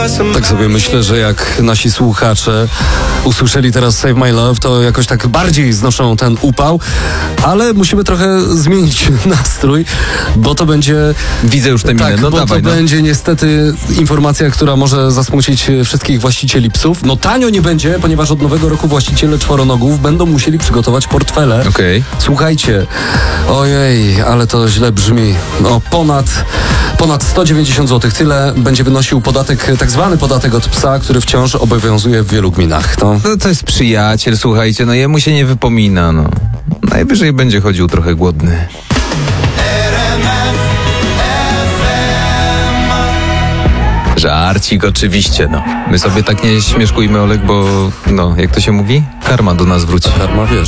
Tak sobie myślę, że jak nasi słuchacze usłyszeli teraz Save My Love, to jakoś tak bardziej znoszą ten upał, ale musimy trochę zmienić nastrój, bo to będzie... Widzę już te miny, Tak, no bo dawaj. to będzie niestety informacja, która może zasmucić wszystkich właścicieli psów. No tanio nie będzie, ponieważ od nowego roku właściciele czworonogów będą musieli przygotować portfele. Okej. Słuchajcie, ojej, ale to źle brzmi. No, ponad 190 zł. Tyle będzie wynosił podatek, tak zwany podatek od psa, który wciąż obowiązuje w wielu gminach. No to jest przyjaciel, słuchajcie, no jemu się nie wypomina, no. Najwyżej będzie chodził trochę głodny. Żarcik oczywiście, no. My sobie tak nie śmieszkujmy, Olek, bo, no, jak to się mówi? Karma do nas wróci. Karma, wiesz.